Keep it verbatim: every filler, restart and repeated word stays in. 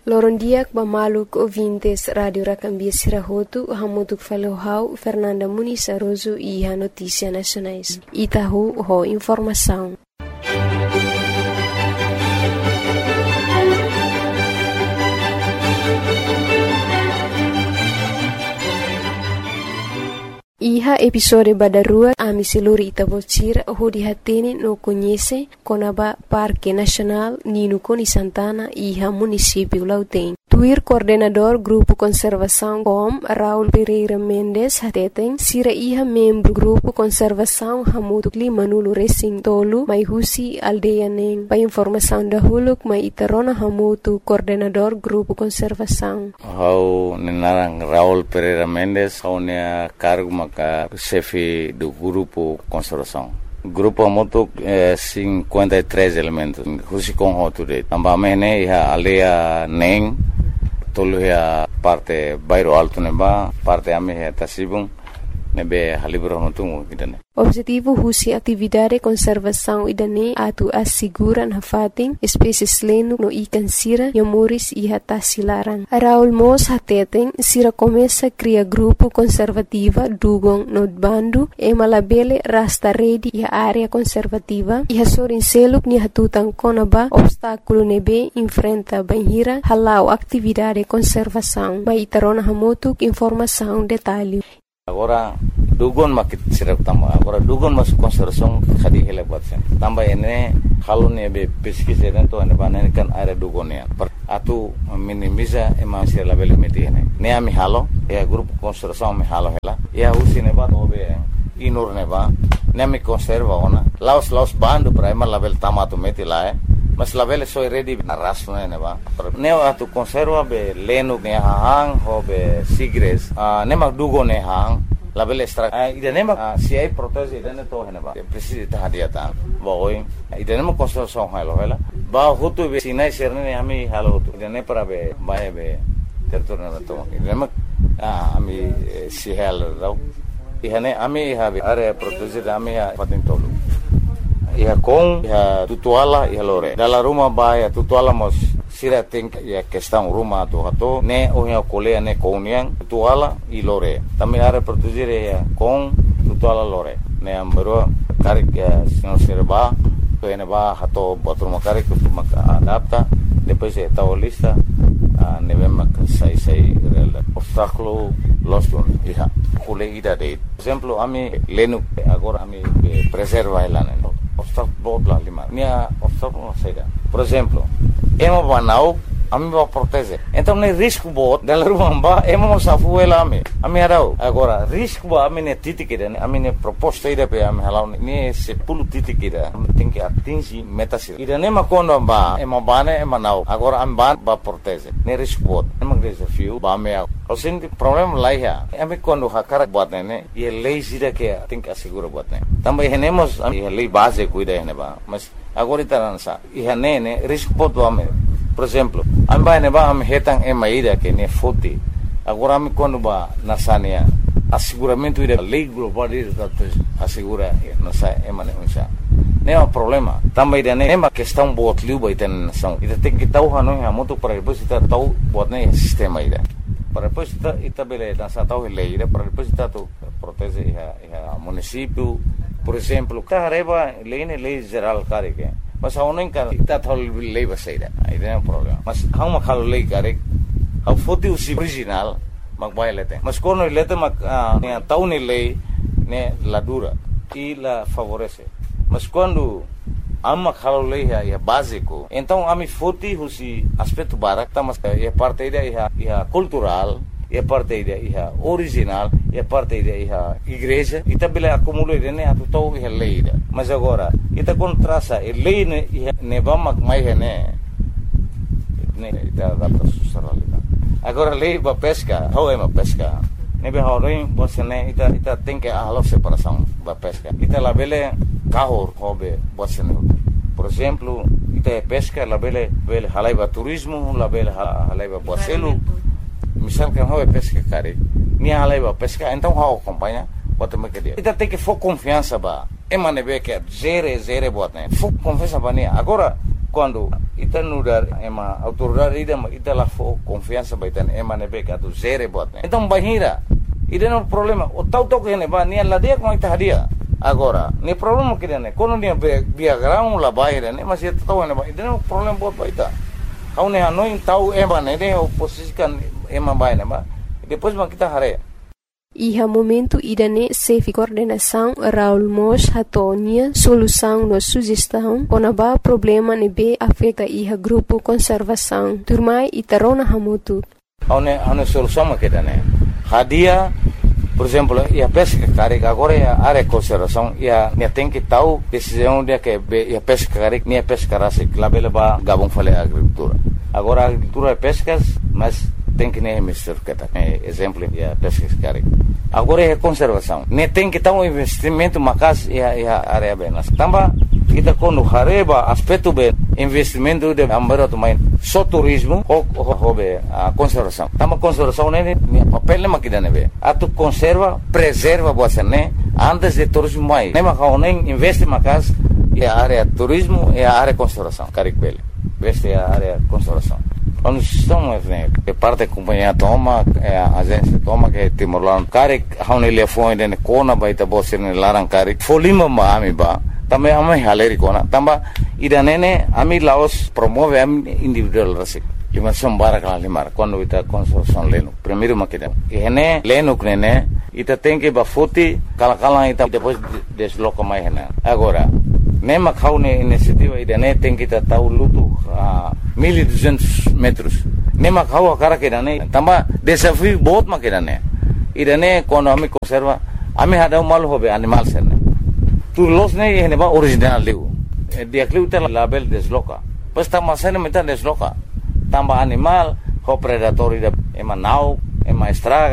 Lorondiak bamaluk ouvintes Radio Racambia Sirahotu, hamutuk falohau Fernanda Muniz Aroso e a Notícia Nacionais. Itahu ho informação. Iha episode badarua ami seluri Itabocira ho dihatene no conhece konaba Parque Nacional Nino Coni Santana iha município Lautém. Tuir coordenador Grupo Conservação Com Raul Pereira Mendes hateten sira iha membro Grupo Conservação Hamutuk Limanulo Racing Tolu mai husi aldeia neng. Pa informação da huluk mai itarona hamutu coordenador Grupo Conservação. Hau nenarang Raul Pereira Mendes hau nea cargo maka chefe do Grupo Conservação. Grupo Hamutuk eh, cinquenta e três elementos. Husi com hoture. Ambamene iha aldeia neng. Tolu ya parte bairro alto neba, parte ame ya tasibung nebe halibro notungu idane. Objetivo husi atividade conservação idane atu assegura na fating espécies leno no ikan sira yamuris e hatasilaran. Raul Mos hateten sira começa cria grupo conservativa dugong no bandu e malabele rasta redi e área conservativa e hasorin seluk ni hatutan konaba obstáculo nebe enfrenta banhira halau atividade conservação. Mai tarona hamutuk informação detalhe. Agora dugon makit sirap tamba agora dugon mas conservação khadi hele batsen tamba ene halun ebe pesquisa to ane banen kan area dugon ya atu minimiza ema sir label meti ene ne ami halo ya grupo conservação mi halo hela ya usine ba obe inur ne ba ne mi conserva ona laos laos bandu prima label tamato meti la mas label soy ready na raso ne ba ne atu conserva be leno ne hang ho be sigres ne ma dugon ne hang label extra idane ma si ai protege idane to hene ba precisa ta hadiata ba oi idane ma conservação halo hela ba hutu be sinai serne ami halo hutu idane para be ba be territorio to idane ma ami si hal rau ihane ami habe area protege ami ha patentolo ia com ia tutuala ia lore dalla rumah ba ia tutuala mos sira think ya questão rumah tu hato ne o ia colea ne koniang tutuala i lore também area protegere ya com tutuala lore ne ambero karik ya senhor serba ene ba hato botur makarik tu maka adapta depois é tal lista ne vem sai sai obstáculo losto ia colega de exemplo ami lenu agora ami preserva ela né obstáculo lá lima minha obstáculo saída por exemplo emo banau ami va proteger então nem risco bot dela rumba emo safu ela ami ami arau agora risco ba ami ne titikida ami ne proposta ida pe ami halau ne sepuluh titik ida tem que atingir metas ida ne makondo ba emo bane emo nau agora am ban ba proteger ne risco bot emo desafio ba me o sin problema lá ya ami quando hakara bot ne e lei ida que tem que assegurar bot ne também renemos a lei base cuida ne ba mas agora itaransa e ne risco bot ba me por exemplo amba ne ba am hetang e maida que ne foti agora am quando ba nasania asseguramento ida lei global ida assegura nasa e mane unsa ne é um problema também ida ne uma questão bot liu ba iten nação ida tem que tau hanu ha moto para depois ita tau bot ne sistema ida para depois ita ita bele nasa tau lei ida para depois ita tu protege ia município por exemplo tareba lei ne lei geral care que mas a uno encara ita thol lei basaida aí não é um problema mas how ma khalo lei care how foti usi original mag bai lete mas quando lete mag ne tau ne lei ne la dura e la favorece mas quando amma khalo lei é básico então ami foti usi aspecto barak tá mas é parte da é cultural é parte da é original é parte da é igreja e também acumula ne atu tau é lei mas agora ita contrasa e lei ne ne vamos mais ne ne ita adapta socialidade agora lei ba pesca how é uma pesca ne be horin você ne ita ita tem que a separação ba pesca ita la bele carro hobe você ne por exemplo ita é pesca la bele bele halaiba turismo la bele halaiba boacelo misal que hobe pesca cari ni halaiba pesca então how acompanha bota me que dia ita tem que for confiança ba emane be que zere zere botne fu confiança ba ni agora quando ita nudar ema autoridade ida ita la fo confiança baitan ema nebe ka tu zere bot né então bahira ida no problema o tau tau que ne ba ni la dia com ita hadia agora ni problema que né quando ni via grão la baira né mas ita tau ne ba ida no problema bot baita kau ne hanoi tau ema ne de oposição ema baina ba depois ma kita hare. Iha momento idane sefi coordenação Raul Mos hatonia solução no sugestão onaba problema nebe afeta iha grupo conservação turmai itarona hamutu. Aune aune solução makidane. Hadia, por exemplo, ia pesca carik agora ia área conservação ia nia tem que tahu decisão dia que ia pesca carik nia pesca rasi labela ba gabung fale agricultura. Agora agricultura pescas, mas tem que nem mister kata exemplo ya pesca carik. Agora é conservação. Ne tem que estar um investimento macas e a área bem. Tamba kita quando hareba aspecto bem investimento de ambarat main só turismo ou hobe a conservação. Tamba conservação ne papel ne makidane be. Atu conserva, preserva boa né antes de turismo mai. Ne makau nem investe macas e a área turismo e a área conservação. Carik bele. Veste a área conservação. Quando estamos que parte da companhia toma, a agência toma que Timor-Leste, cara, há ele foi de Kona baita bosse ne larang cara, folima ma ami ba, também ami haleri Kona, tamba ida nene ami Laos promove ami individual rasik. Lima sombara kala lima, quando ita construção leno, primeiro makita. E hene leno nene, ita tem que bafuti kala kala ita depois desloca mais hene. Agora nema kau ne inisiativa ida ne tem que ta tahu lutu mil e duzentos metros. Nema kau akara kira ne tamba desafio बहुत ma kira ne. Ida ne quando ami conserva ami hada mal hobe animal serne. Tu los ne hene ba original liu. Dia kliu ta label desloca. Pas ta masane meta desloca. Tamba animal ho predator ida ema nau ema estraga